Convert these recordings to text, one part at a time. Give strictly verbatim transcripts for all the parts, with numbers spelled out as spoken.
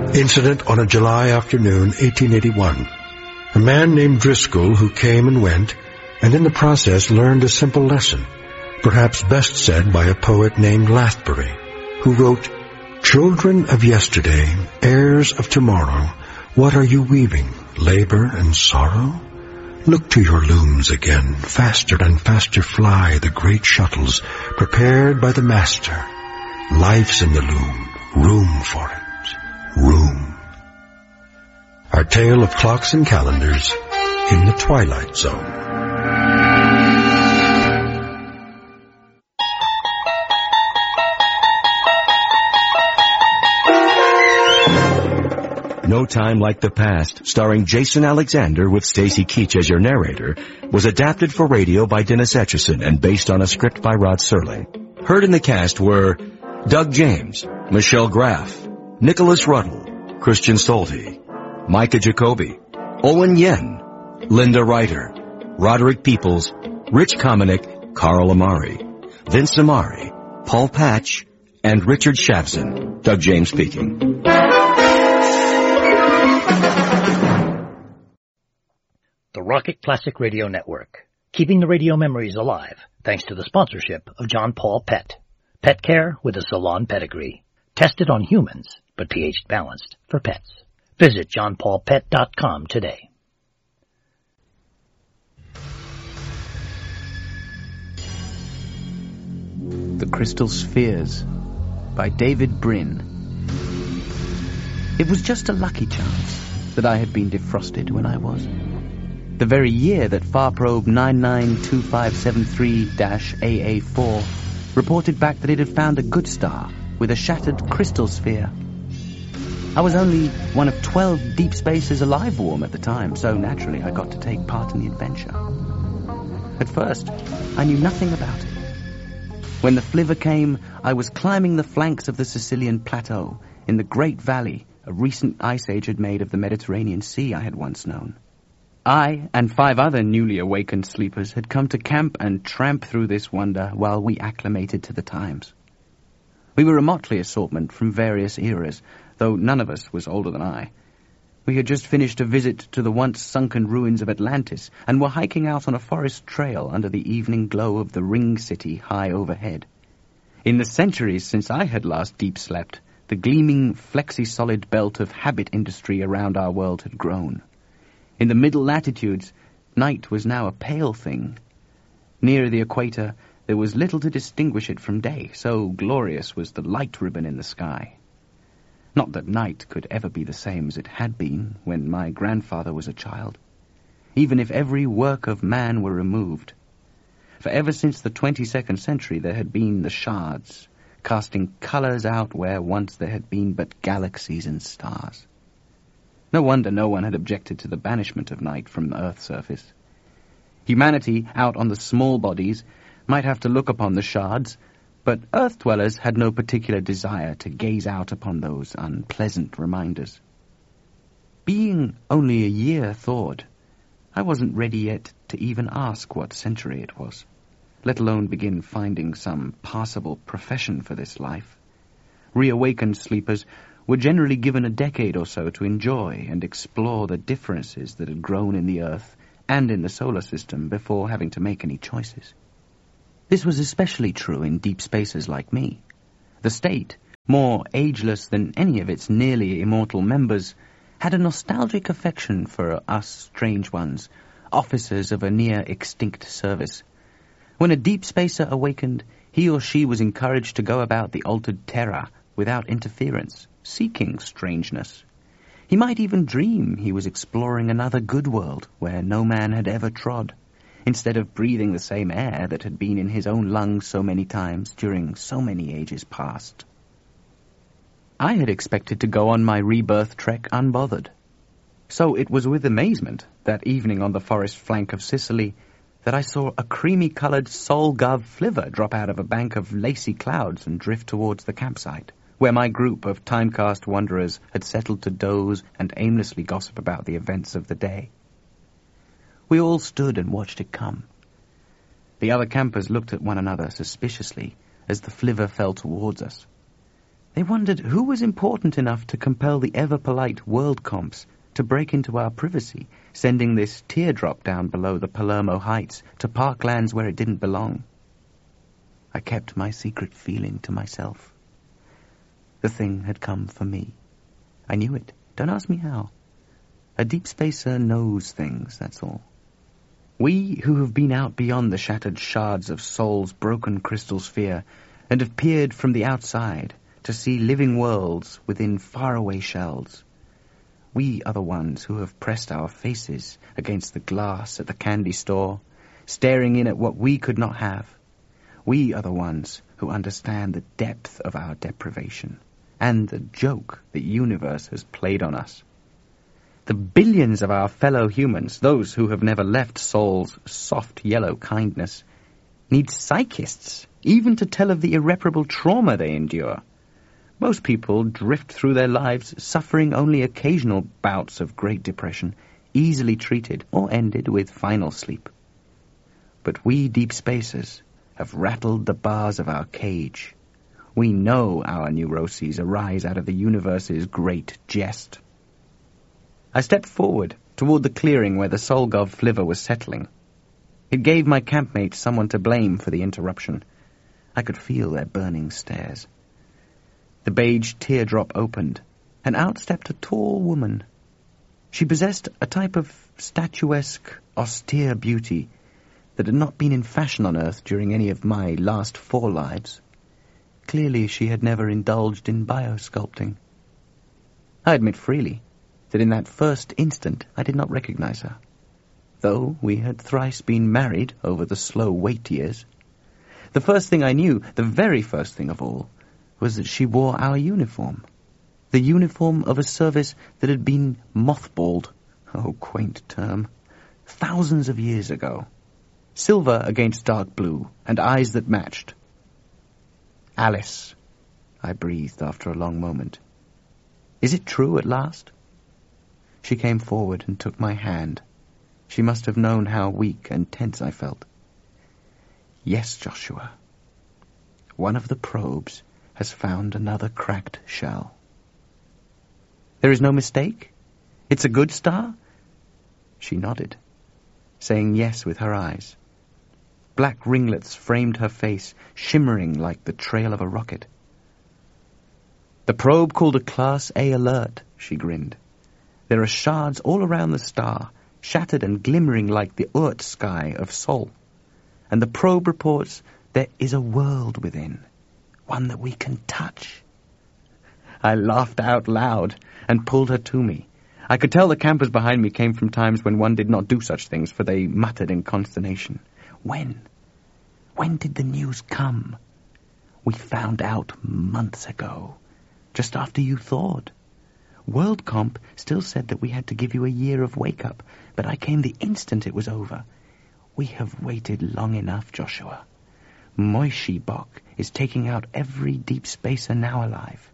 Incident on a July afternoon, eighteen eighty-one. A man named Driscoll who came and went, and in the process learned a simple lesson, perhaps best said by a poet named Lathbury, who wrote, "Children of yesterday, heirs of tomorrow, what are you weaving, labor and sorrow? Look to your looms again, faster and faster fly the great shuttles, prepared by the master. Life's in the loom, room for it, room." Our tale of clocks and calendars in the Twilight Zone. No Time Like the Past, starring Jason Alexander with Stacy Keach as your narrator, was adapted for radio by Dennis Etchison and based on a script by Rod Serling. Heard in the cast were Doug James, Michelle Graff, Nicholas Ruddle, Christian Stolte, Micah Jacoby, Owen Yen, Linda Ryder, Roderick Peoples, Rich Kominick, Carl Amari, Vince Amari, Paul Patch, and Richard Shavson. Doug James speaking. The Rocket Classic Radio Network, keeping the radio memories alive thanks to the sponsorship of John Paul Pet. Pet care with a salon pedigree. Tested on humans, but pH balanced for pets. Visit john paul pet dot com today. The Crystal Spheres by David Brin. It was just a lucky chance that I had been defrosted when I was. The very year that Farprobe nine nine two five seven three A A four reported back that it had found a good star with a shattered crystal sphere. I was only one of twelve deep spacers alive warm at the time, so naturally I got to take part in the adventure. At first, I knew nothing about it. When the flivver came, I was climbing the flanks of the Sicilian plateau in the Great Valley a recent ice age had made of the Mediterranean Sea I had once known. I and five other newly awakened sleepers had come to camp and tramp through this wonder while we acclimated to the times. We were a motley assortment from various eras, though none of us was older than I. We had just finished a visit to the once-sunken ruins of Atlantis and were hiking out on a forest trail under the evening glow of the ring city high overhead. In the centuries since I had last deep-slept, the gleaming, flexi-solid belt of habit industry around our world had grown. In the middle latitudes, night was now a pale thing. Near the equator, there was little to distinguish it from day, so glorious was the light ribbon in the sky. Not that night could ever be the same as it had been when my grandfather was a child, even if every work of man were removed. For ever since the twenty-second century there had been the shards, casting colours out where once there had been but galaxies and stars. No wonder no one had objected to the banishment of night from the Earth's surface. Humanity, out on the small bodies, might have to look upon the shards, but Earth-dwellers had no particular desire to gaze out upon those unpleasant reminders. Being only a year thawed, I wasn't ready yet to even ask what century it was, let alone begin finding some passable profession for this life. Reawakened sleepers were generally given a decade or so to enjoy and explore the differences that had grown in the Earth and in the solar system before having to make any choices. This was especially true in deep spacers like me. The state, more ageless than any of its nearly immortal members, had a nostalgic affection for us strange ones, officers of a near-extinct service. When a deep spacer awakened, he or she was encouraged to go about the altered terra without interference, seeking strangeness. He might even dream he was exploring another good world where no man had ever trod, instead of breathing the same air that had been in his own lungs so many times during so many ages past. I had expected to go on my rebirth trek unbothered. So it was with amazement, that evening on the forest flank of Sicily, that I saw a creamy-coloured Sol-Gov flivver drop out of a bank of lacy clouds and drift towards the campsite, where my group of time-cast wanderers had settled to doze and aimlessly gossip about the events of the day. We all stood and watched it come. The other campers looked at one another suspiciously as the flivver fell towards us. They wondered who was important enough to compel the ever-polite world comps to break into our privacy, sending this teardrop down below the Palermo Heights to parklands where it didn't belong. I kept my secret feeling to myself. The thing had come for me. I knew it. Don't ask me how. A deep spacer knows things, that's all. We who have been out beyond the shattered shards of Sol's broken crystal sphere and have peered from the outside to see living worlds within faraway shells. We are the ones who have pressed our faces against the glass at the candy store, staring in at what we could not have. We are the ones who understand the depth of our deprivation and the joke the universe has played on us. The billions of our fellow humans, those who have never left Sol's soft yellow kindness, need psychists even to tell of the irreparable trauma they endure. Most people drift through their lives suffering only occasional bouts of Great Depression, easily treated or ended with final sleep. But we deep spacers have rattled the bars of our cage. We know our neuroses arise out of the universe's great jest. I stepped forward toward the clearing where the Solgov flivver was settling. It gave my campmates someone to blame for the interruption. I could feel their burning stares. The beige teardrop opened, and out stepped a tall woman. She possessed a type of statuesque, austere beauty that had not been in fashion on Earth during any of my last four lives. Clearly she had never indulged in biosculpting. I admit freely that in that first instant I did not recognize her, though we had thrice been married over the slow wait years. The first thing I knew, the very first thing of all, was that she wore our uniform, the uniform of a service that had been mothballed, oh, quaint term, thousands of years ago. Silver against dark blue, and eyes that matched. Alice, I breathed after a long moment. Is it true at last? She came forward and took my hand. She must have known how weak and tense I felt. Yes, Joshua. One of the probes has found another cracked shell. There is no mistake? It's a good star? She nodded, saying yes with her eyes. Black ringlets framed her face, shimmering like the trail of a rocket. The probe called a Class A alert, she grinned. There are shards all around the star, shattered and glimmering like the Oort sky of Sol. And the probe reports there is a world within, one that we can touch. I laughed out loud and pulled her to me. I could tell the campers behind me came from times when one did not do such things, for they muttered in consternation. When? When did the news come? We found out months ago, just after you thawed. WorldComp still said that we had to give you a year of wake-up, but I came the instant it was over. We have waited long enough, Joshua. Moishi Bok is taking out every deep spacer now alive.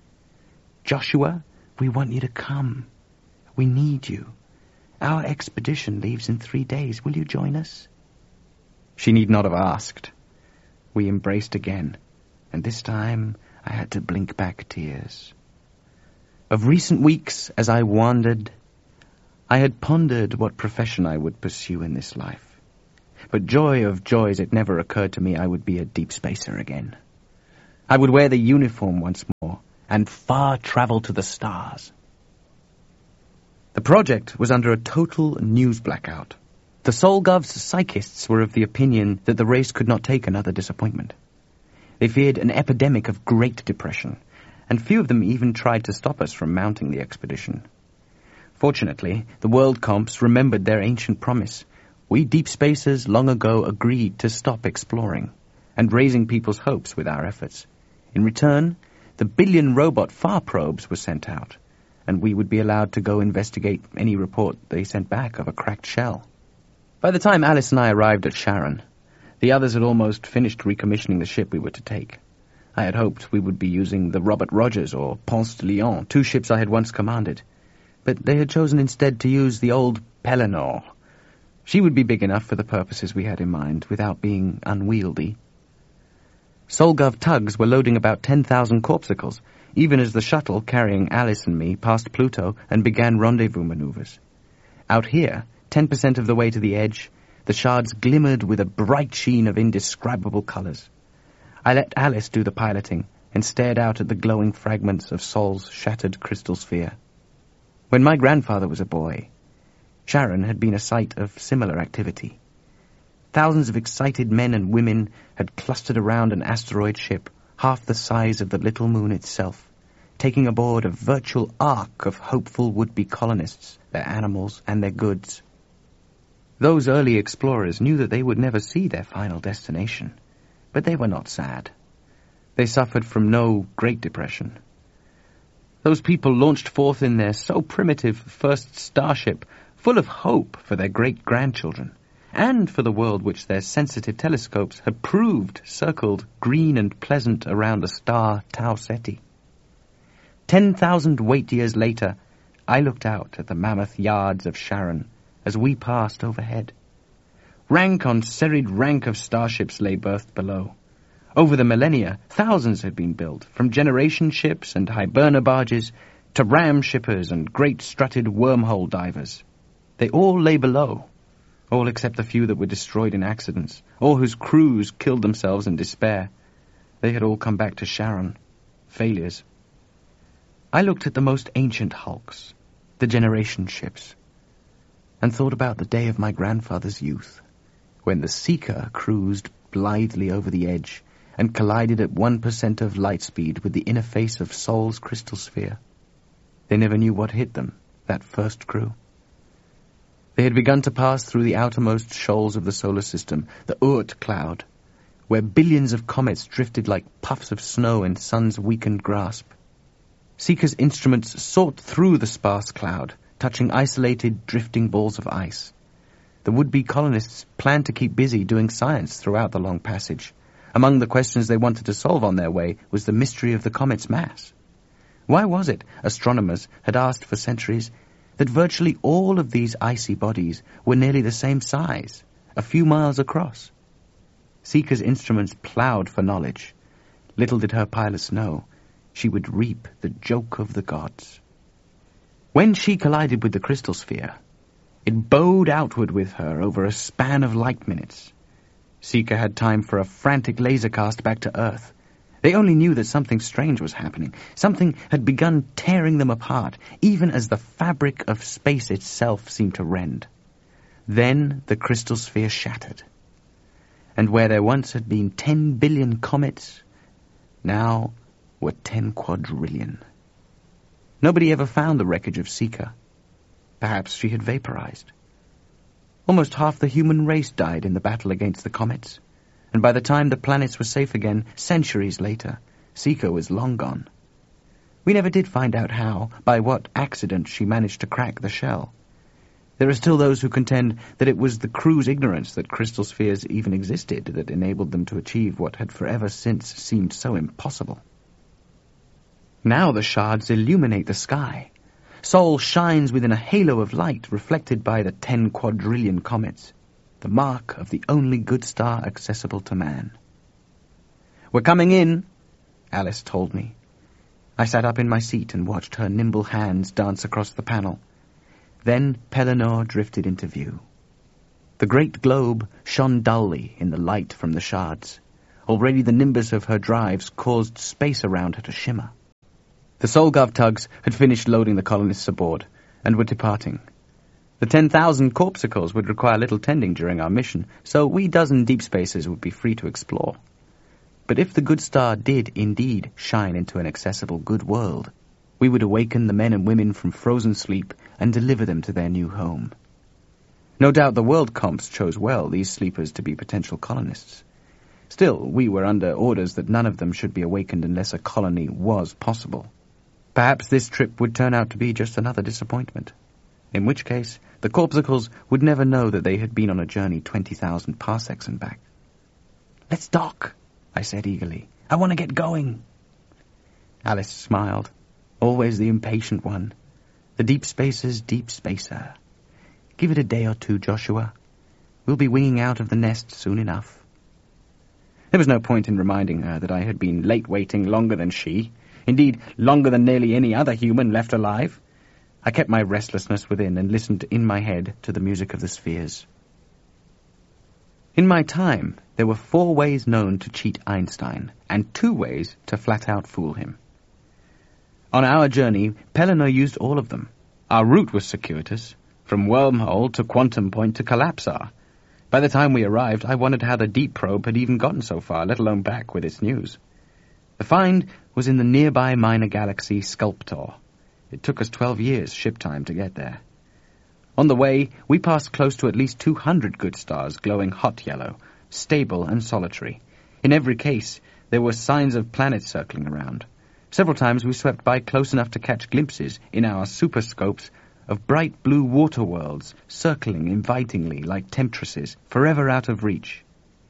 Joshua, we want you to come. We need you. Our expedition leaves in three days. Will you join us? She need not have asked. We embraced again, and this time I had to blink back tears. Of recent weeks, as I wandered, I had pondered what profession I would pursue in this life. But joy of joys, it never occurred to me I would be a deep spacer again. I would wear the uniform once more, and far travel to the stars. The project was under a total news blackout. The Solgov's psychists were of the opinion that the race could not take another disappointment. They feared an epidemic of Great Depression, and few of them even tried to stop us from mounting the expedition. Fortunately, the world comps remembered their ancient promise. We deep spacers long ago agreed to stop exploring and raising people's hopes with our efforts. In return, the billion robot far probes were sent out, and we would be allowed to go investigate any report they sent back of a cracked shell. By the time Alice and I arrived at Sharon, the others had almost finished recommissioning the ship we were to take. I had hoped we would be using the Robert Rogers or Ponce de Leon, two ships I had once commanded, but they had chosen instead to use the old Pelennor. She would be big enough for the purposes we had in mind, without being unwieldy. Solgov tugs were loading about ten thousand corpuscles, even as the shuttle carrying Alice and me passed Pluto and began rendezvous maneuvers. Out here, ten percent of the way to the edge, the shards glimmered with a bright sheen of indescribable colours. I let Alice do the piloting and stared out at the glowing fragments of Sol's shattered crystal sphere. When my grandfather was a boy, Sharon had been a site of similar activity. Thousands of excited men and women had clustered around an asteroid ship half the size of the little moon itself, taking aboard a virtual ark of hopeful would-be colonists, their animals and their goods. Those early explorers knew that they would never see their final destination, but they were not sad. They suffered from no Great Depression. Those people launched forth in their so primitive first starship, full of hope for their great-grandchildren, and for the world which their sensitive telescopes had proved circled green and pleasant around the star Tau Ceti. Ten thousand wait years later, I looked out at the mammoth yards of Sharon as we passed overhead. Rank on serried rank of starships lay berthed below. Over the millennia, thousands had been built, from generation ships and hiberna barges to ram shippers and great strutted wormhole divers. They all lay below, all except the few that were destroyed in accidents, or whose crews killed themselves in despair. They had all come back to Sharon, failures. I looked at the most ancient hulks, the generation ships, and thought about the day of my grandfather's youth, when the Seeker cruised blithely over the edge and collided at one percent of light speed with the inner face of Sol's crystal sphere. They never knew what hit them, that first crew. They had begun to pass through the outermost shoals of the solar system, the Oort cloud, where billions of comets drifted like puffs of snow in sun's weakened grasp. Seeker's instruments sought through the sparse cloud, touching isolated, drifting balls of ice. The would-be colonists planned to keep busy doing science throughout the long passage. Among the questions they wanted to solve on their way was the mystery of the comet's mass. Why was it, astronomers had asked for centuries, that virtually all of these icy bodies were nearly the same size, a few miles across? Seeker's instruments ploughed for knowledge. Little did her pilots know, she would reap the joke of the gods. When she collided with the crystal sphere, it bowed outward with her over a span of light minutes. Seeker had time for a frantic laser cast back to Earth. They only knew that something strange was happening. Something had begun tearing them apart, even as the fabric of space itself seemed to rend. Then the crystal sphere shattered. And where there once had been ten billion comets, now were ten quadrillion. Nobody ever found the wreckage of Seeker. Perhaps she had vaporized. Almost half the human race died in the battle against the comets, and by the time the planets were safe again, centuries later, Seeker was long gone. We never did find out how, by what accident she managed to crack the shell. There are still those who contend that it was the crew's ignorance that crystal spheres even existed that enabled them to achieve what had forever since seemed so impossible. Now the shards illuminate the sky. Sol shines within a halo of light reflected by the ten quadrillion comets, the mark of the only good star accessible to man. "We're coming in," Alice told me. I sat up in my seat and watched her nimble hands dance across the panel. Then Pellinore drifted into view. The great globe shone dully in the light from the shards. Already the nimbus of her drives caused space around her to shimmer. The Solgov tugs had finished loading the colonists aboard and were departing. The ten thousand corpuscles would require little tending during our mission, so we dozen deep spacers would be free to explore. But if the good star did indeed shine into an accessible good world, we would awaken the men and women from frozen sleep and deliver them to their new home. No doubt the world comps chose well these sleepers to be potential colonists. Still, we were under orders that none of them should be awakened unless a colony was possible. Perhaps this trip would turn out to be just another disappointment, in which case the corpuscles would never know that they had been on a journey twenty thousand parsecs and back. "Let's dock," I said eagerly. "I want to get going." Alice smiled, always the impatient one. The deep spacer's deep spacer. "Give it a day or two, Joshua. We'll be winging out of the nest soon enough." There was no point in reminding her that I had been late waiting longer than she, indeed longer than nearly any other human left alive. I kept my restlessness within and listened in my head to the music of the spheres. In my time, there were four ways known to cheat Einstein, and two ways to flat-out fool him. On our journey, Pelenor used all of them. Our route was circuitous, from Wormhole to Quantum Point to Collapsar. By the time we arrived, I wondered how the Deep Probe had even gotten so far, let alone back with its news. The find was in the nearby minor galaxy Sculptor. It took us twelve years ship time to get there. On the way, we passed close to at least two hundred good stars glowing hot yellow, stable and solitary. In every case, there were signs of planets circling around. Several times we swept by close enough to catch glimpses, in our superscopes, of bright blue water worlds circling invitingly like temptresses, forever out of reach.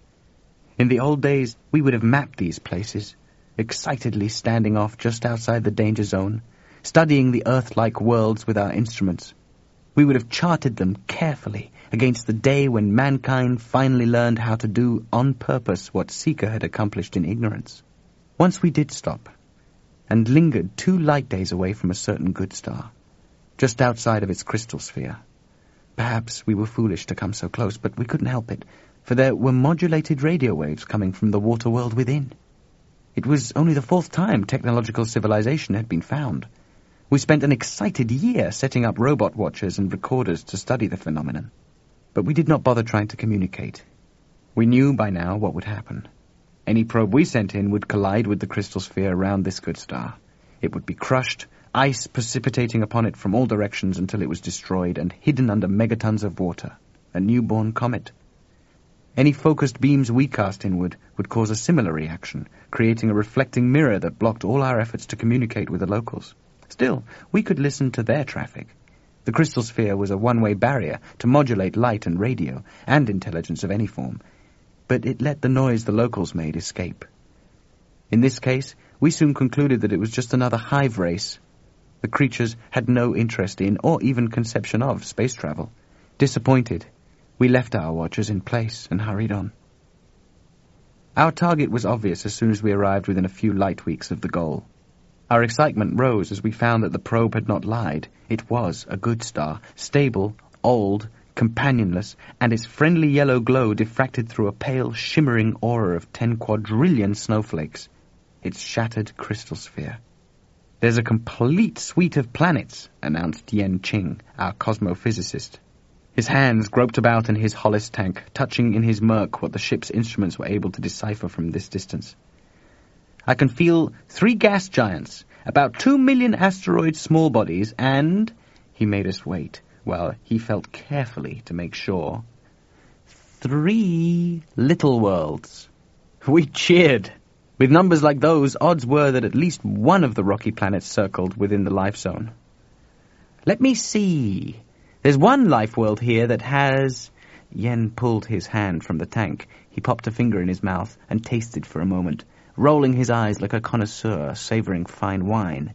In the old days, we would have mapped these places, excitedly standing off just outside the danger zone, studying the Earth-like worlds with our instruments. We would have charted them carefully against the day when mankind finally learned how to do on purpose what Seeker had accomplished in ignorance. Once we did stop, and lingered two light days away from a certain good star, just outside of its crystal sphere. Perhaps we were foolish to come so close, but we couldn't help it, for there were modulated radio waves coming from the water world within. It was only the fourth time technological civilization had been found. We spent an excited year setting up robot watchers and recorders to study the phenomenon. But we did not bother trying to communicate. We knew by now what would happen. Any probe we sent in would collide with the crystal sphere around this good star. It would be crushed, ice precipitating upon it from all directions until it was destroyed and hidden under megatons of water. A newborn comet. Any focused beams we cast inward would cause a similar reaction, creating a reflecting mirror that blocked all our efforts to communicate with the locals. Still, we could listen to their traffic. The crystal sphere was a one-way barrier to modulate light and radio, and intelligence of any form, but it let the noise the locals made escape. In this case, we soon concluded that it was just another hive race. The creatures had no interest in, or even conception of, space travel. Disappointed, we left our watchers in place and hurried on. Our target was obvious as soon as we arrived within a few light weeks of the goal. Our excitement rose as we found that the probe had not lied. It was a good star, stable, old, companionless, and its friendly yellow glow diffracted through a pale, shimmering aura of ten quadrillion snowflakes. Its shattered crystal sphere. "There's a complete suite of planets," announced Yen Qing, our cosmophysicist. His hands groped about in his Hollis tank, touching in his murk what the ship's instruments were able to decipher from this distance. "I can feel three gas giants, about two million asteroid small bodies, and—" He made us wait, while he felt carefully to make sure. "Three little worlds." We cheered. With numbers like those, odds were that at least one of the rocky planets circled within the life zone. "Let me see. There's one life world here that has—" Yen pulled his hand from the tank. He popped a finger in his mouth and tasted for a moment, rolling his eyes like a connoisseur savouring fine wine.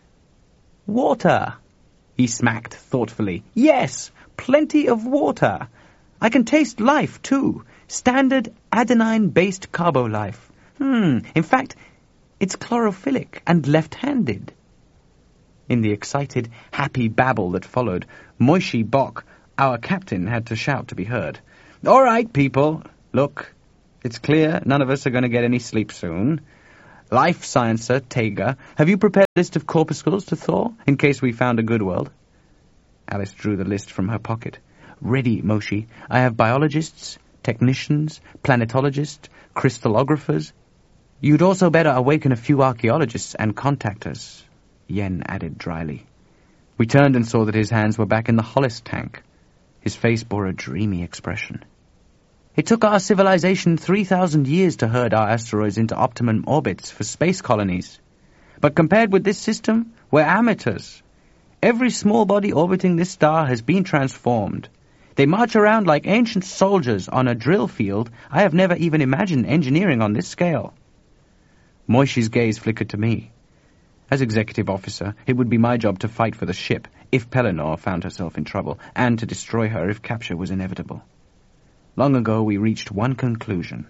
"Water," he smacked thoughtfully. "Yes, plenty of water. I can taste life, too. Standard adenine-based carbo-life. Hmm, in fact, it's chlorophyllc and left-handed." In the excited, happy babble that followed, Moishi Bok, our captain, had to shout to be heard. "All right, people, look. It's clear none of us are going to get any sleep soon. Life Sciencer, Tega, have you prepared a list of corpuscles to Thor, in case we found a good world?" Alice drew the list from her pocket. "Ready, Moshi. I have biologists, technicians, planetologists, crystallographers. You'd also better awaken a few archaeologists and contact us," Yen added dryly. We turned and saw that his hands were back in the Hollis tank. His face bore a dreamy expression. "It took our civilization three thousand years to herd our asteroids into optimum orbits for space colonies. But compared with this system, we're amateurs. Every small body orbiting this star has been transformed. They march around like ancient soldiers on a drill field. I have never even imagined engineering on this scale." Moishi's gaze flickered to me. As executive officer, it would be my job to fight for the ship if Pelenor found herself in trouble, and to destroy her if capture was inevitable. Long ago we reached one conclusion.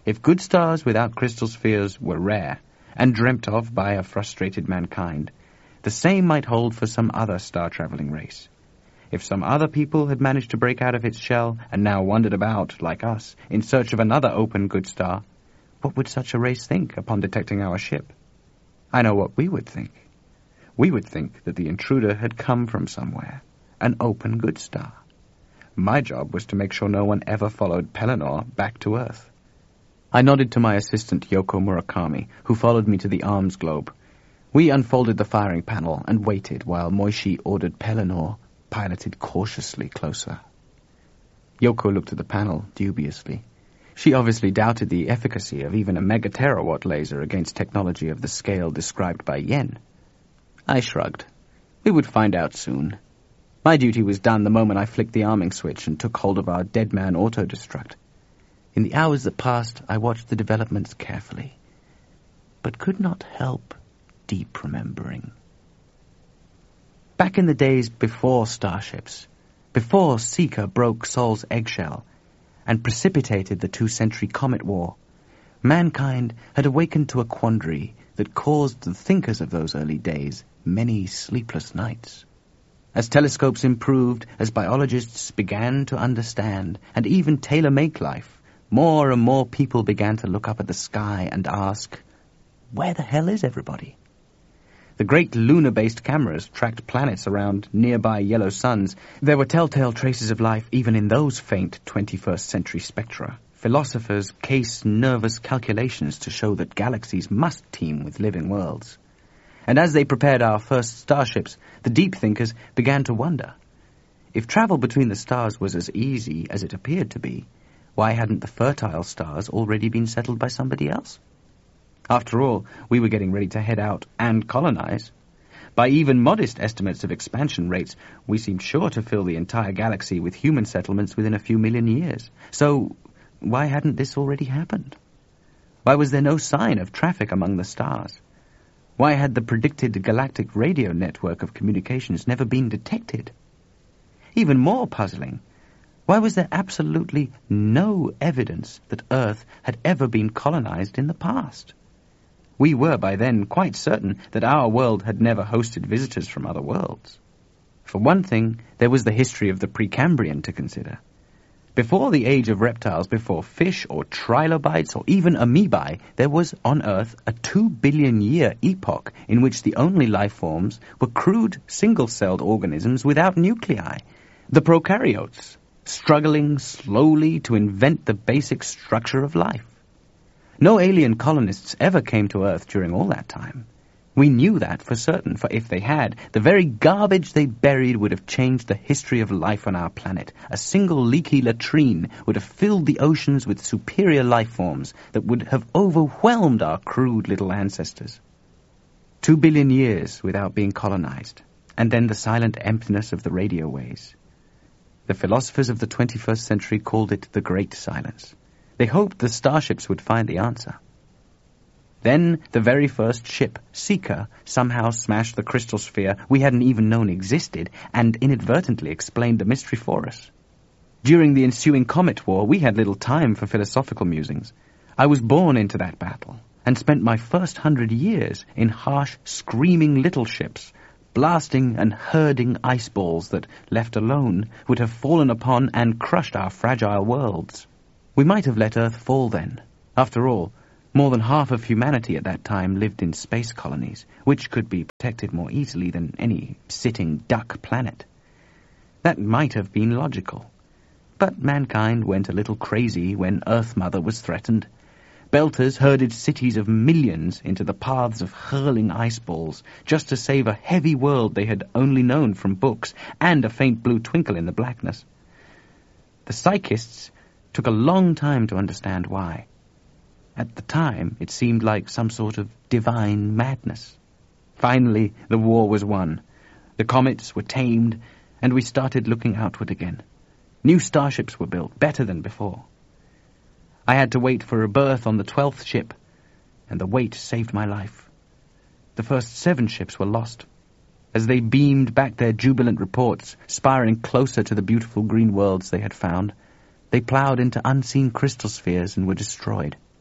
If good stars without crystal spheres were rare, and dreamt of by a frustrated mankind, the same might hold for some other star-traveling race. If some other people had managed to break out of its shell and now wandered about, like us, in search of another open good star, what would such a race think upon detecting our ship? I know what we would think. We would think that the intruder had come from somewhere, an open good star. My job was to make sure no one ever followed Pelennor back to Earth. I nodded to my assistant, Yoko Murakami, who followed me to the arms globe. We unfolded the firing panel and waited while Moishi ordered Pelennor piloted cautiously closer. Yoko looked at the panel dubiously. She obviously doubted the efficacy of even a megaterawatt laser against technology of the scale described by Yen. I shrugged. We would find out soon. My duty was done the moment I flicked the arming switch and took hold of our dead man auto-destruct. In the hours that passed, I watched the developments carefully, but could not help deep remembering. Back in the days before starships, before Seeker broke Sol's eggshell and precipitated the two-century Comet War, mankind had awakened to a quandary that caused the thinkers of those early days many sleepless nights. As telescopes improved, as biologists began to understand and even tailor-make life, more and more people began to look up at the sky and ask, where the hell is everybody? The great lunar-based cameras tracked planets around nearby yellow suns. There were telltale traces of life even in those faint twenty-first century spectra. Philosophers case nervous calculations to show that galaxies must teem with living worlds. And as they prepared our first starships, the deep thinkers began to wonder. If travel between the stars was as easy as it appeared to be, why hadn't the fertile stars already been settled by somebody else? After all, we were getting ready to head out and colonize. By even modest estimates of expansion rates, we seemed sure to fill the entire galaxy with human settlements within a few million years. So, why hadn't this already happened? Why was there no sign of traffic among the stars? Why had the predicted galactic radio network of communications never been detected? Even more puzzling, why was there absolutely no evidence that Earth had ever been colonized in the past? We were by then quite certain that our world had never hosted visitors from other worlds. For one thing, there was the history of the Precambrian to consider. Before the age of reptiles, before fish or trilobites or even amoebae, there was on Earth a two billion year epoch in which the only life forms were crude single-celled organisms without nuclei, the prokaryotes, struggling slowly to invent the basic structure of life. No alien colonists ever came to Earth during all that time. We knew that for certain, for if they had, the very garbage they buried would have changed the history of life on our planet. A single leaky latrine would have filled the oceans with superior life forms that would have overwhelmed our crude little ancestors. Two billion years without being colonized, and then the silent emptiness of the radio waves. The philosophers of the twenty-first century called it the Great Silence. They hoped the starships would find the answer. Then the very first ship, Seeker, somehow smashed the crystal sphere we hadn't even known existed and inadvertently explained the mystery for us. During the ensuing Comet War, we had little time for philosophical musings. I was born into that battle and spent my first hundred years in harsh, screaming little ships, blasting and herding ice balls that, left alone, would have fallen upon and crushed our fragile worlds. We might have let Earth fall then. After all, more than half of humanity at that time lived in space colonies, which could be protected more easily than any sitting duck planet. That might have been logical. But mankind went a little crazy when Earth Mother was threatened. Belters herded cities of millions into the paths of hurling ice balls just to save a heavy world they had only known from books and a faint blue twinkle in the blackness. The psychists took a long time to understand why. At the time, it seemed like some sort of divine madness. Finally, the war was won. The comets were tamed, and we started looking outward again. New starships were built, better than before. I had to wait for a berth on the twelfth ship, and the wait saved my life. The first seven ships were lost. As they beamed back their jubilant reports, spiring closer to the beautiful green worlds they had found, they ploughed into unseen crystal spheres and were destroyed.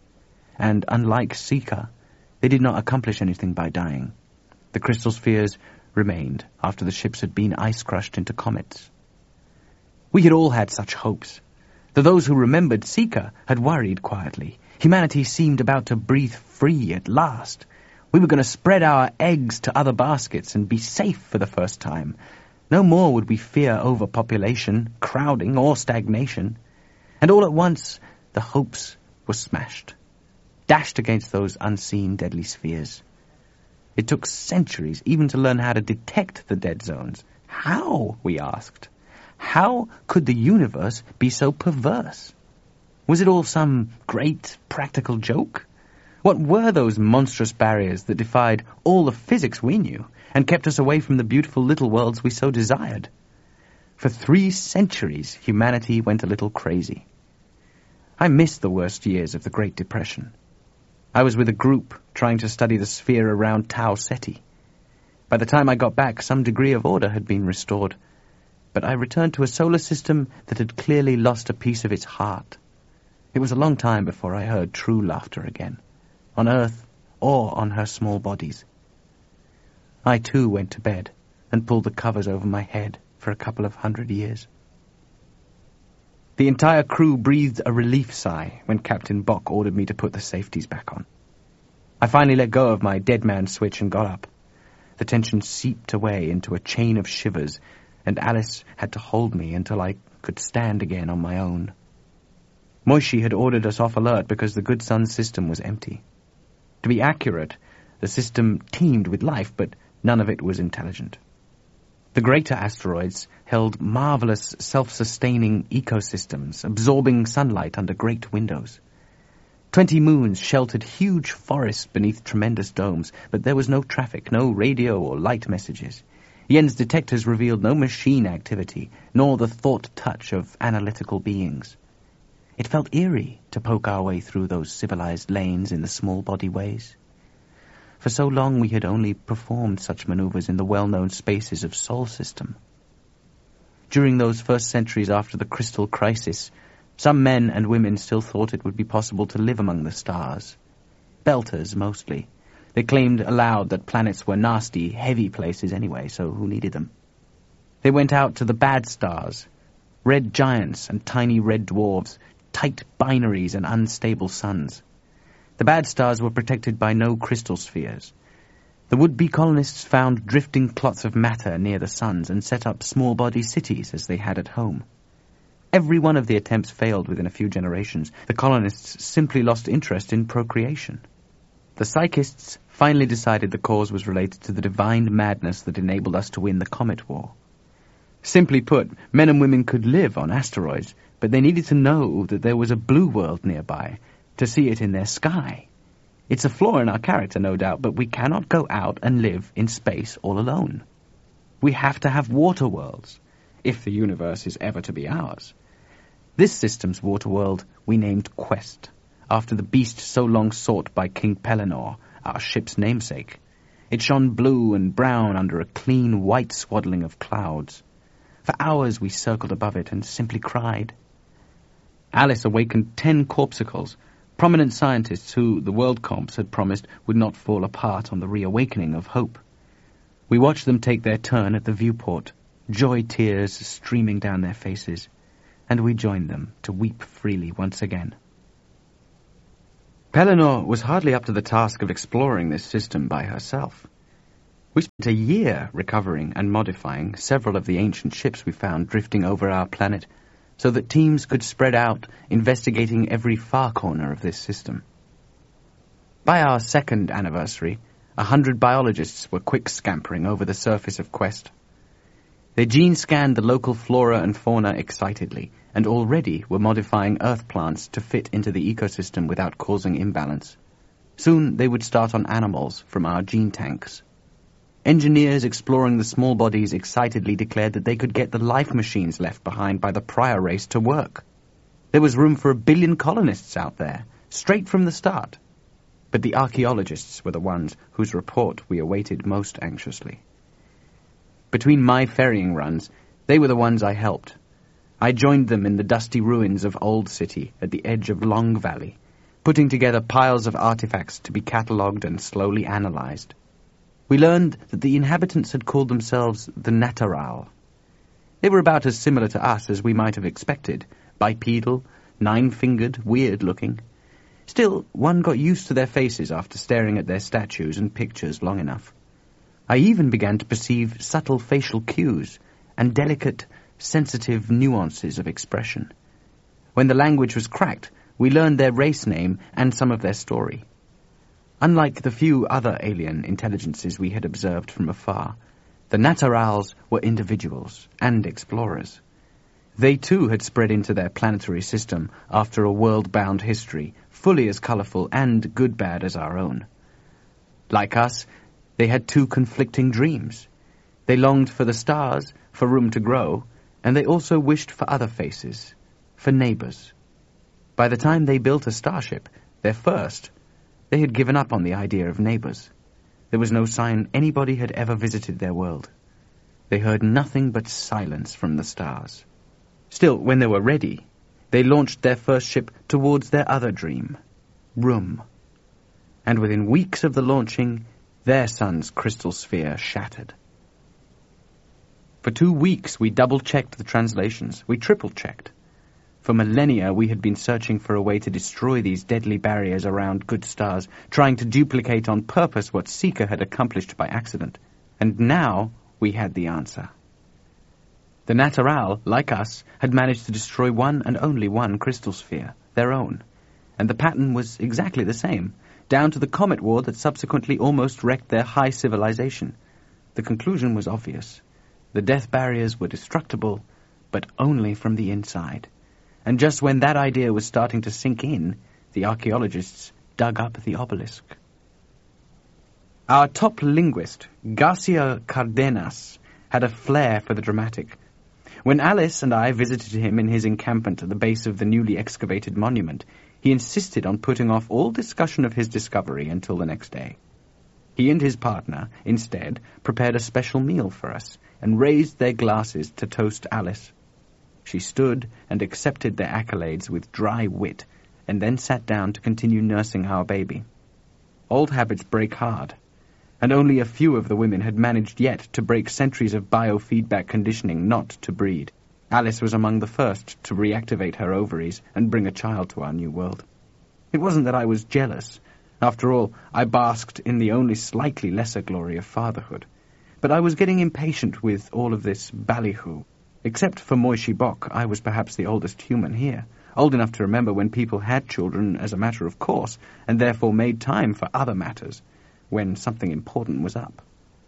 and, unlike Seeker, they did not accomplish anything by dying. The crystal spheres remained after the ships had been ice-crushed into comets. We had all had such hopes. Though those who remembered Seeker had worried quietly. Humanity seemed about to breathe free at last. We were going to spread our eggs to other baskets and be safe for the first time. No more would we fear overpopulation, crowding, or stagnation. And all at once, the hopes were smashed, dashed against those unseen deadly spheres. It took centuries even to learn how to detect the dead zones. How, we asked? How could the universe be so perverse? Was it all some great practical joke? What were those monstrous barriers that defied all the physics we knew and kept us away from the beautiful little worlds we so desired? For three centuries, humanity went a little crazy. I missed the worst years of the Great Depression. I was with a group trying to study the sphere around Tau Ceti. By the time I got back, some degree of order had been restored, but I returned to a solar system that had clearly lost a piece of its heart. It was a long time before I heard true laughter again, on Earth or on her small bodies. I too went to bed and pulled the covers over my head for a couple of hundred years. The entire crew breathed a relief sigh when Captain Bock ordered me to put the safeties back on. I finally let go of my dead man switch and got up. The tension seeped away into a chain of shivers, and Alice had to hold me until I could stand again on my own. Moishi had ordered us off alert because the Good Sun system was empty. To be accurate, the system teemed with life, but none of it was intelligent. The greater asteroids held marvelous self-sustaining ecosystems, absorbing sunlight under great windows. Twenty moons sheltered huge forests beneath tremendous domes, but there was no traffic, no radio or light messages. Yen's detectors revealed no machine activity, nor the thought touch of analytical beings. It felt eerie to poke our way through those civilized lanes in the small body ways. For so long we had only performed such maneuvers in the well-known spaces of Sol System. During those first centuries after the Crystal Crisis, some men and women still thought it would be possible to live among the stars. Belters, mostly. They claimed aloud that planets were nasty, heavy places anyway, so who needed them? They went out to the bad stars, red giants and tiny red dwarfs, tight binaries and unstable suns. The bad stars were protected by no crystal spheres. The would-be colonists found drifting clots of matter near the suns and set up small-body cities as they had at home. Every one of the attempts failed within a few generations. The colonists simply lost interest in procreation. The psychists finally decided the cause was related to the divine madness that enabled us to win the Comet War. Simply put, men and women could live on asteroids, but they needed to know that there was a blue world nearby, to see it in their sky. It's a flaw in our character, no doubt, but we cannot go out and live in space all alone. We have to have water worlds, if the universe is ever to be ours. This system's water world we named Quest, after the beast so long sought by King Pelennor, our ship's namesake. It shone blue and brown under a clean white swaddling of clouds. For hours we circled above it and simply cried. Alice awakened ten corpuscles, prominent scientists who the World Comps had promised would not fall apart on the reawakening of hope. We watched them take their turn at the viewport, joy tears streaming down their faces, and we joined them to weep freely once again. Pelennor was hardly up to the task of exploring this system by herself. We spent a year recovering and modifying several of the ancient ships we found drifting over our planet, so that teams could spread out, investigating every far corner of this system. By our second anniversary, a hundred biologists were quick scampering over the surface of Quest. They gene-scanned the local flora and fauna excitedly, and already were modifying Earth plants to fit into the ecosystem without causing imbalance. Soon they would start on animals from our gene tanks. Engineers exploring the small bodies excitedly declared that they could get the life machines left behind by the prior race to work. There was room for a billion colonists out there, straight from the start. But the archaeologists were the ones whose report we awaited most anxiously. Between my ferrying runs, they were the ones I helped. I joined them in the dusty ruins of Old City at the edge of Long Valley, putting together piles of artifacts to be catalogued and slowly analyzed. We learned that the inhabitants had called themselves the Natural. They were about as similar to us as we might have expected, bipedal, nine-fingered, weird-looking. Still, one got used to their faces after staring at their statues and pictures long enough. I even began to perceive subtle facial cues and delicate, sensitive nuances of expression. When the language was cracked, we learned their race name and some of their story. Unlike the few other alien intelligences we had observed from afar, the Naturals were individuals and explorers. They too had spread into their planetary system after a world-bound history, fully as colorful and good-bad as our own. Like us, they had two conflicting dreams. They longed for the stars, for room to grow, and they also wished for other faces, for neighbors. By the time they built a starship, their first, they had given up on the idea of neighbors. There was no sign anybody had ever visited their world. They heard nothing but silence from the stars. Still, when they were ready, they launched their first ship towards their other dream, Room. And within weeks of the launching, their sun's crystal sphere shattered. For two weeks we double-checked the translations. We triple-checked. For millennia we had been searching for a way to destroy these deadly barriers around good stars, trying to duplicate on purpose what Seeker had accomplished by accident. And now we had the answer. The Natural, like us, had managed to destroy one and only one crystal sphere, their own. And the pattern was exactly the same, down to the comet war that subsequently almost wrecked their high civilization. The conclusion was obvious. The death barriers were destructible, but only from the inside. And just when that idea was starting to sink in, the archaeologists dug up the obelisk. Our top linguist, Garcia Cardenas, had a flair for the dramatic. When Alice and I visited him in his encampment at the base of the newly excavated monument, he insisted on putting off all discussion of his discovery until the next day. He and his partner, instead, prepared a special meal for us and raised their glasses to toast Alice. She stood and accepted their accolades with dry wit, and then sat down to continue nursing our baby. Old habits break hard, and only a few of the women had managed yet to break centuries of biofeedback conditioning not to breed. Alice was among the first to reactivate her ovaries and bring a child to our new world. It wasn't that I was jealous. After all, I basked in the only slightly lesser glory of fatherhood. But I was getting impatient with all of this ballyhoo. Except for Moishi Bok, I was perhaps the oldest human here, old enough to remember when people had children as a matter of course, and therefore made time for other matters, when something important was up.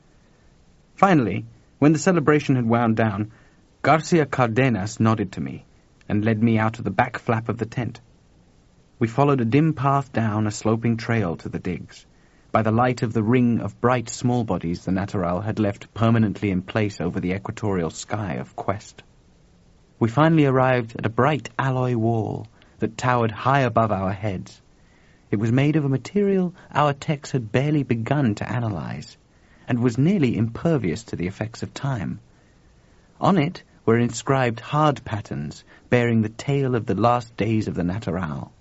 Finally, when the celebration had wound down, Garcia Cardenas nodded to me and led me out of the back flap of the tent. We followed a dim path down a sloping trail to the digs. By the light of the ring of bright small bodies the Natural had left permanently in place over the equatorial sky of Quest. We finally arrived at a bright alloy wall that towered high above our heads. It was made of a material our techs had barely begun to analyze, and was nearly impervious to the effects of time. On it were inscribed hard patterns bearing the tale of the last days of the Natural.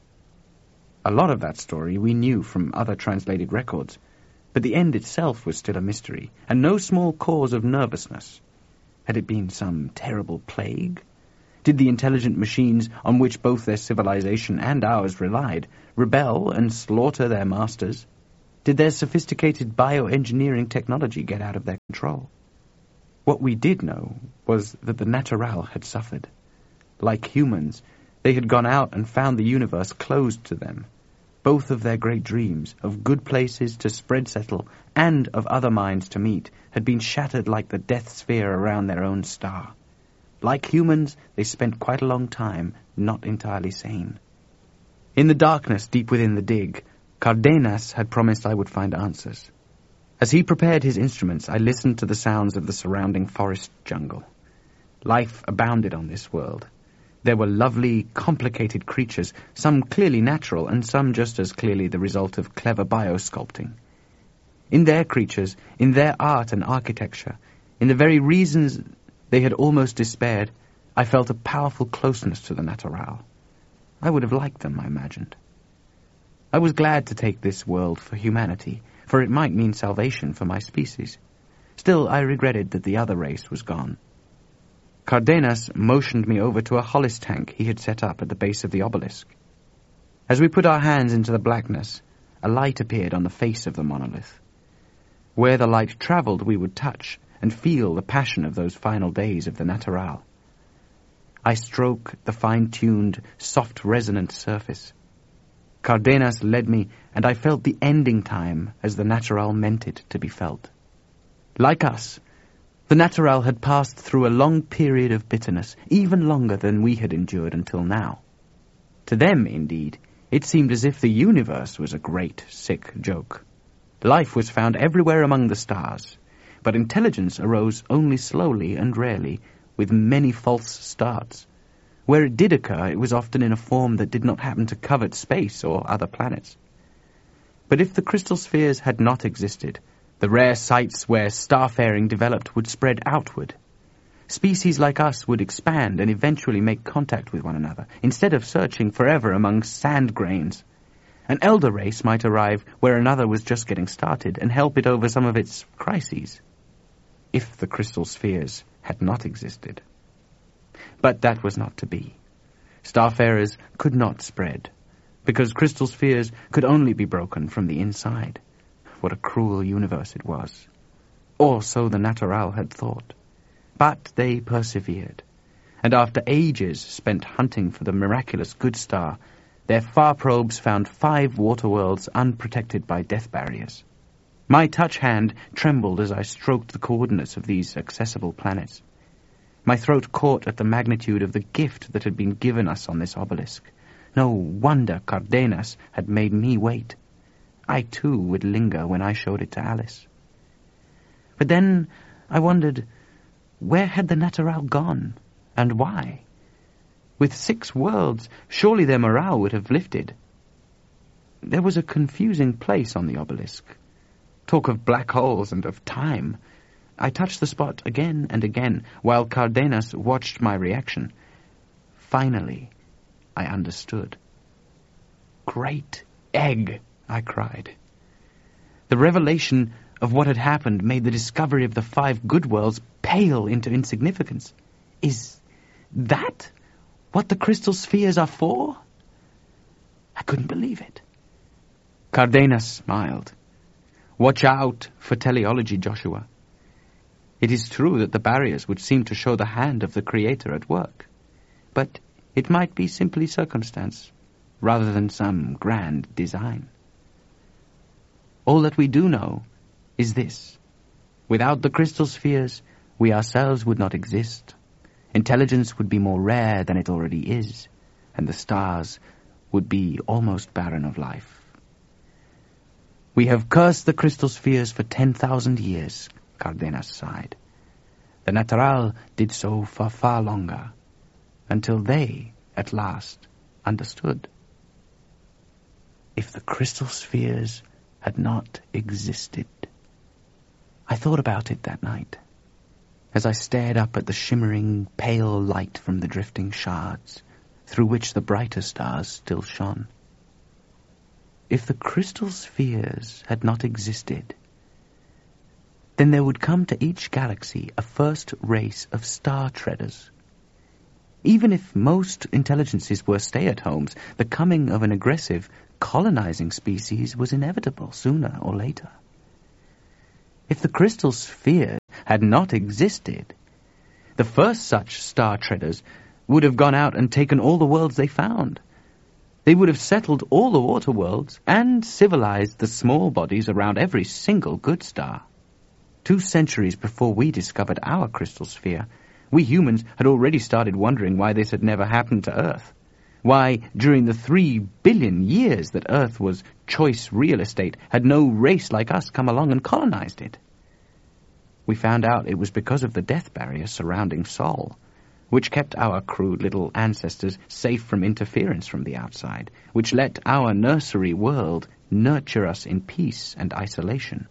A lot of that story we knew from other translated records, but the end itself was still a mystery, and no small cause of nervousness. Had it been some terrible plague? Did the intelligent machines on which both their civilization and ours relied rebel and slaughter their masters? Did their sophisticated bioengineering technology get out of their control? What we did know was that the Natural had suffered. Like humans, they had gone out and found the universe closed to them. Both of their great dreams, of good places to spread settle, and of other minds to meet, had been shattered like the death sphere around their own star. Like humans, they spent quite a long time not entirely sane. In the darkness deep within the dig, Cardenas had promised I would find answers. As he prepared his instruments, I listened to the sounds of the surrounding forest jungle. Life abounded on this world. There were lovely, complicated creatures, some clearly natural and some just as clearly the result of clever biosculpting. In their creatures, in their art and architecture, in the very reasons they had almost despaired, I felt a powerful closeness to the Natural. I would have liked them, I imagined. I was glad to take this world for humanity, for it might mean salvation for my species. Still, I regretted that the other race was gone. Cardenas motioned me over to a Hollis tank he had set up at the base of the obelisk. As we put our hands into the blackness, a light appeared on the face of the monolith. Where the light travelled, we would touch and feel the passion of those final days of the Natural. I stroked the fine-tuned, soft, resonant surface. Cardenas led me, and I felt the ending time as the Natural meant it to be felt. Like us, the Natural had passed through a long period of bitterness, even longer than we had endured until now. To them, indeed, it seemed as if the universe was a great, sick joke. Life was found everywhere among the stars, but intelligence arose only slowly and rarely, with many false starts. Where it did occur, it was often in a form that did not happen to covet space or other planets. But if the crystal spheres had not existed, the rare sites where starfaring developed would spread outward. Species like us would expand and eventually make contact with one another, instead of searching forever among sand grains. An elder race might arrive where another was just getting started and help it over some of its crises, if the crystal spheres had not existed. But that was not to be. Starfarers could not spread, because crystal spheres could only be broken from the inside. What a cruel universe it was. Or so the Natural had thought. But they persevered, and after ages spent hunting for the miraculous good star, their far probes found five water worlds unprotected by death barriers. My touch hand trembled as I stroked the coordinates of these accessible planets. My throat caught at the magnitude of the gift that had been given us on this obelisk. No wonder Cardenas had made me wait. I, too, would linger when I showed it to Alice. But then I wondered, where had the Natural gone, and why? With six worlds, surely their morale would have lifted. There was a confusing place on the obelisk. Talk of black holes and of time. I touched the spot again and again, while Cardenas watched my reaction. Finally, I understood. "Great egg!" I cried. The revelation of what had happened made the discovery of the five good worlds pale into insignificance. Is that what the crystal spheres are for? I couldn't believe it. Cardenas smiled. "Watch out for teleology, Joshua. It is true that the barriers would seem to show the hand of the Creator at work, but it might be simply circumstance, rather than some grand design. All that we do know is this. Without the crystal spheres, we ourselves would not exist. Intelligence would be more rare than it already is, and the stars would be almost barren of life. We have cursed the crystal spheres for ten thousand years," Cardenas sighed. "The Natural did so for far longer, until they, at last, understood. If the crystal spheres had not existed." I thought about it that night, as I stared up at the shimmering, pale light from the drifting shards, through which the brighter stars still shone. If the crystal spheres had not existed, then there would come to each galaxy a first race of star treaders. Even if most intelligences were stay-at-homes, the coming of an aggressive, colonizing species was inevitable sooner or later. If the crystal spheres had not existed, the first such star treaders would have gone out and taken all the worlds they found. They would have settled all the water worlds and civilized the small bodies around every single good star. Two centuries before we discovered our crystal sphere, we humans had already started wondering why this had never happened to Earth. Why, during the three billion years that Earth was choice real estate, had no race like us come along and colonized it? We found out it was because of the death barrier surrounding Sol, which kept our crude little ancestors safe from interference from the outside, which let our nursery world nurture us in peace and isolation.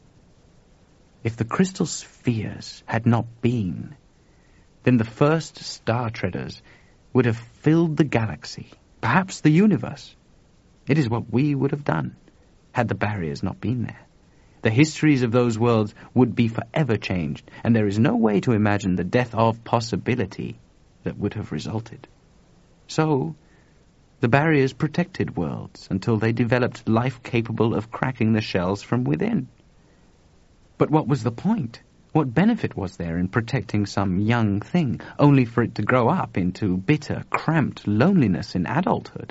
If the crystal spheres had not been, then the first star treaders would have filled the galaxy, perhaps the universe. It is what we would have done, had the barriers not been there. The histories of those worlds would be forever changed, and there is no way to imagine the death of possibility that would have resulted. So, the barriers protected worlds until they developed life capable of cracking the shells from within. But what was the point? What benefit was there in protecting some young thing, only for it to grow up into bitter, cramped loneliness in adulthood?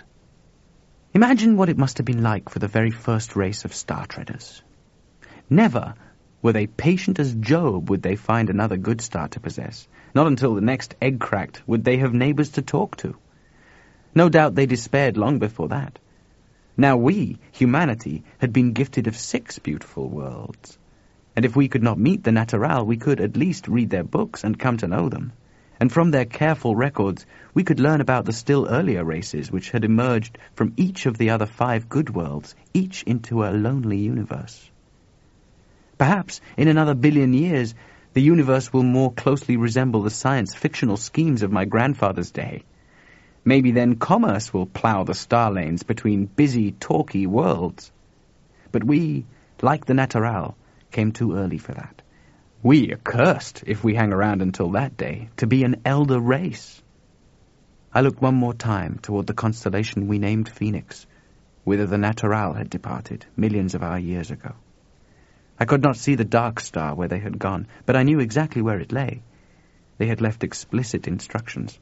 Imagine what it must have been like for the very first race of Star Treaders. Never were they patient as Job would they find another good star to possess. Not until the next egg cracked would they have neighbors to talk to. No doubt they despaired long before that. Now we, humanity, had been gifted of six beautiful worlds. And if we could not meet the Natural, we could at least read their books and come to know them. And from their careful records, we could learn about the still earlier races which had emerged from each of the other five good worlds, each into a lonely universe. Perhaps, in another billion years, the universe will more closely resemble the science-fictional schemes of my grandfather's day. Maybe then commerce will plough the star lanes between busy, talky worlds. But we, like the Natural, came too early for that. We are cursed, if we hang around until that day, to be an elder race. I looked one more time toward the constellation we named Phoenix, whither the Natural had departed millions of our years ago. I could not see the dark star where they had gone, but I knew exactly where it lay. They had left explicit instructions.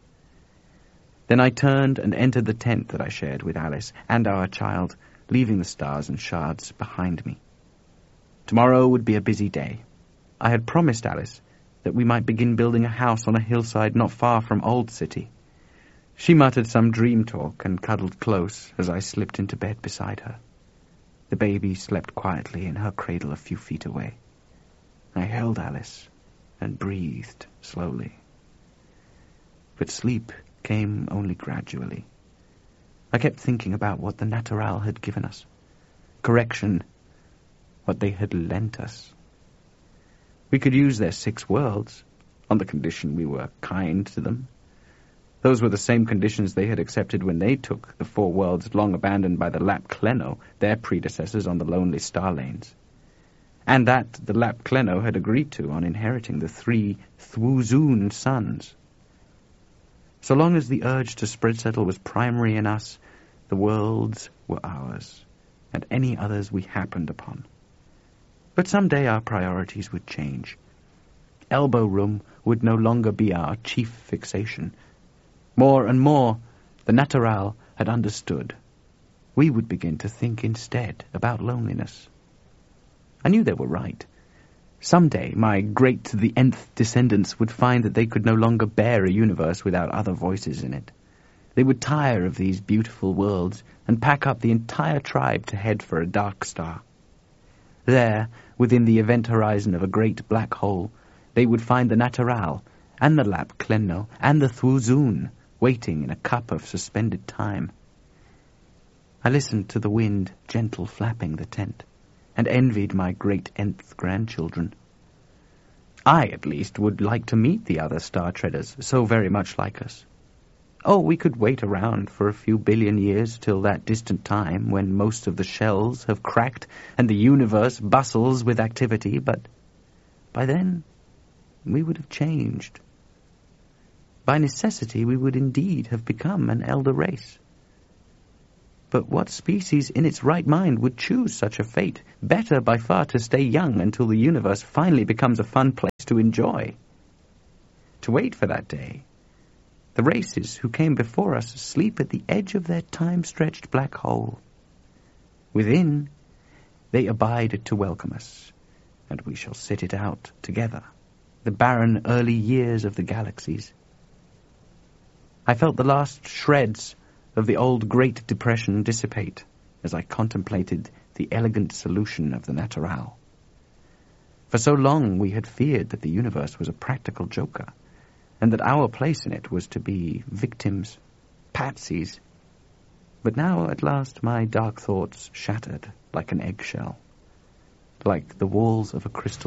Then I turned and entered the tent that I shared with Alice and our child, leaving the stars and shards behind me. Tomorrow would be a busy day. I had promised Alice that we might begin building a house on a hillside not far from Old City. She muttered some dream talk and cuddled close as I slipped into bed beside her. The baby slept quietly in her cradle a few feet away. I held Alice and breathed slowly. But sleep came only gradually. I kept thinking about what the Natural had given us. Correction, what they had lent us. We could use their six worlds, on the condition we were kind to them. Those were the same conditions they had accepted when they took the four worlds long abandoned by the Lap Kleno, their predecessors on the lonely star lanes. And that the Lap Kleno had agreed to on inheriting the three Thwuzoon sons. So long as the urge to spread settle was primary in us, the worlds were ours, and any others we happened upon. But someday our priorities would change. Elbow room would no longer be our chief fixation. More and more, the Natural had understood. We would begin to think instead about loneliness. I knew they were right. Someday, my great-to-the-nth descendants would find that they could no longer bear a universe without other voices in it. They would tire of these beautiful worlds and pack up the entire tribe to head for a dark star. There, within the event horizon of a great black hole, they would find the Natural, and the Lap Kleno, and the Thwuzoon, waiting in a cup of suspended time. I listened to the wind gentle flapping the tent, and envied my great-nth grandchildren. I, at least, would like to meet the other Star Treaders, so very much like us. Oh, we could wait around for a few billion years till that distant time when most of the shells have cracked and the universe bustles with activity, but by then we would have changed. By necessity, we would indeed have become an elder race. But what species in its right mind would choose such a fate? Better by far to stay young until the universe finally becomes a fun place to enjoy. To wait for that day. The races who came before us sleep at the edge of their time-stretched black hole. Within, they abide to welcome us, and we shall sit it out together, the barren early years of the galaxies. I felt the last shreds of the old Great Depression dissipate as I contemplated the elegant solution of the Natural. For so long we had feared that the universe was a practical joker, and that our place in it was to be victims, patsies. But now, at last, my dark thoughts shattered like an eggshell, like the walls of a crystal